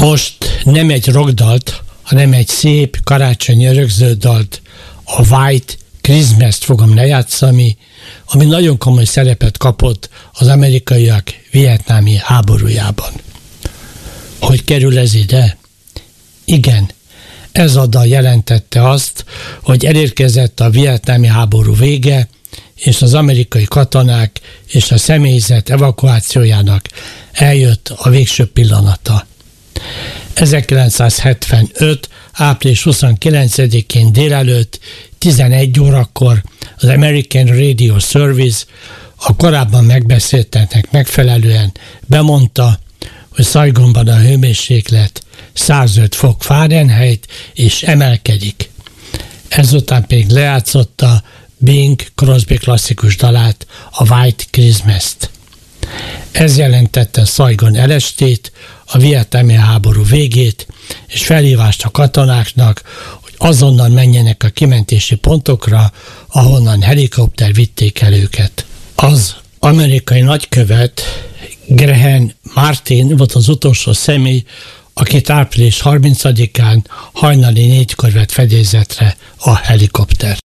Most nem egy rockdalt, hanem egy szép karácsonyi örökződalt, a White Christmas-t fogom lejátszani, ami nagyon komoly szerepet kapott az amerikaiak vietnámi háborújában. Hogy kerül ez ide? Igen, ez a dal jelentette azt, hogy elérkezett a vietnámi háború vége, és az amerikai katonák és a személyzet evakuációjának eljött a végső pillanata. 1975. április 29-én délelőtt 11 órakor az American Radio Service a korábban megbeszélteknek megfelelően bemondta, hogy Saigonban a hőmérséklet 105 fok Fahrenheit és emelkedik. Ezután pedig lejátszotta Bing Crosby klasszikus dalát, a White Christmas-t. Ez jelentette Saigon elestét, a vietnámi háború végét, és felhívást a katonáknak, hogy azonnal menjenek a kimentési pontokra, ahonnan helikopter vitték el őket. Az amerikai nagykövet Graham Martin volt az utolsó személy, akit április 30-án hajnali 4-kor vett fedélzetre a helikopter.